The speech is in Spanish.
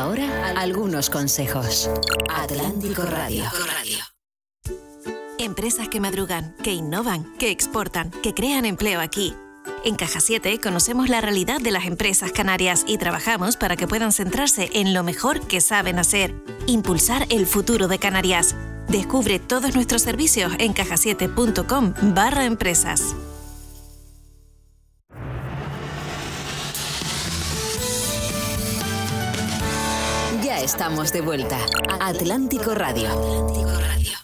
ahora, algunos consejos. Atlántico Radio. Empresas que madrugan, que innovan, que exportan, que crean empleo aquí. En Caja 7 conocemos la realidad de las empresas canarias y trabajamos para que puedan centrarse en lo mejor que saben hacer, impulsar el futuro de Canarias. Descubre todos nuestros servicios en cajasiete.com/empresas. Ya estamos de vuelta. Atlántico Radio.